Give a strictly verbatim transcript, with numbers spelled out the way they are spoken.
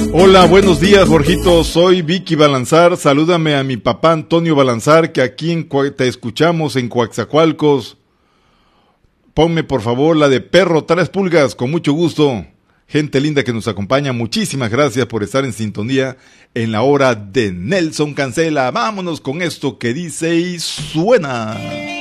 Hola, buenos días, Jorgito. Soy Vicky Balanzar. Salúdame a mi papá Antonio Balanzar, que aquí en, te escuchamos en Coaxacualcos. Ponme por favor la de Perro Tres Pulgas, con mucho gusto. Gente linda que nos acompaña, muchísimas gracias por estar en sintonía en la hora de Nelson Cancela. Vámonos con esto que dice y suena.